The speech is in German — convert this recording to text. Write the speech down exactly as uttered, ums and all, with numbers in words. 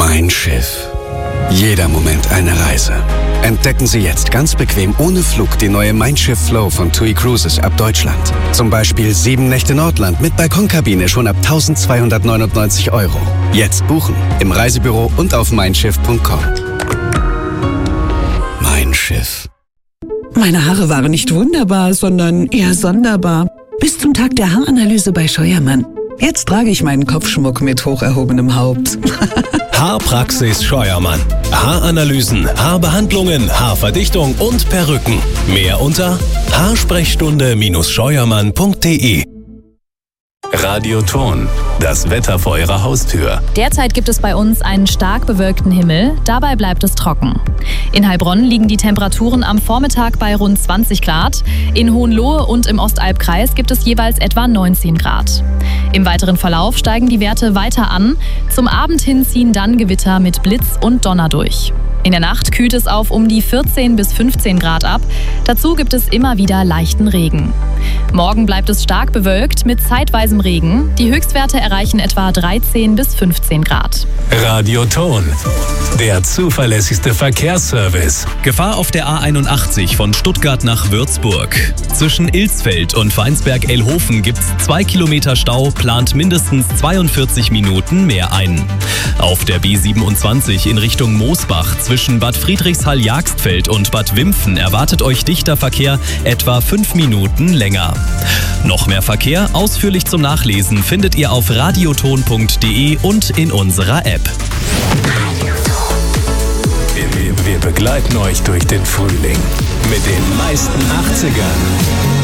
Mein Schiff. Jeder Moment eine Reise. Entdecken Sie jetzt ganz bequem ohne Flug die neue Mein Schiff Flow von TUI Cruises ab Deutschland. Zum Beispiel sieben Nächte Nordland mit Balkonkabine schon ab eintausendzweihundertneunundneunzig Euro. Jetzt buchen im Reisebüro und auf mein schiff punkt com. Mein Schiff. Meine Haare waren nicht wunderbar, sondern eher sonderbar. Bis zum Tag der Haaranalyse bei Scheuermann. Jetzt trage ich meinen Kopfschmuck mit hoch erhobenem Haupt. Haarpraxis Scheuermann. Haaranalysen, Haarbehandlungen, Haarverdichtung und Perücken. Mehr unter haarsprechstunde Scheuermann punkt de. Radioton, das Wetter vor Ihrer Haustür. Derzeit gibt es bei uns einen stark bewölkten Himmel, dabei bleibt es trocken. In Heilbronn liegen die Temperaturen am Vormittag bei rund zwanzig Grad. In Hohenlohe und im Ostalbkreis gibt es jeweils etwa neunzehn Grad. Im weiteren Verlauf steigen die Werte weiter an. Zum Abend hin ziehen dann Gewitter mit Blitz und Donner durch. In der Nacht kühlt es auf um die vierzehn bis fünfzehn Grad ab. Dazu gibt es immer wieder leichten Regen. Morgen bleibt es stark bewölkt mit zeitweisem Regen. Die Höchstwerte erreichen etwa dreizehn bis fünfzehn Grad. Radioton, der zuverlässigste Verkehrsservice. Gefahr auf der A einundachtzig von Stuttgart nach Würzburg. Zwischen Ilsfeld und Weinsberg-Elhofen gibt's zwei Kilometer Stau, plant mindestens zweiundvierzig Minuten mehr ein. Auf der B siebenundzwanzig in Richtung Moosbach zwischen Bad Friedrichshall-Jagstfeld und Bad Wimpfen erwartet euch dichter Verkehr etwa fünf Minuten länger. Noch mehr Verkehr ausführlich zum Nachlesen findet ihr auf radioton punkt de und in unserer App. Wir, wir begleiten euch durch den Frühling mit den meisten achtzigern.